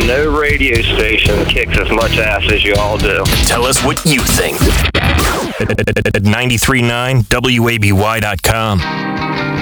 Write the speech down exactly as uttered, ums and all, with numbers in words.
no radio station kicks as much ass as you all do. Tell us what you think at ninety-three point nine W A B Y dot com.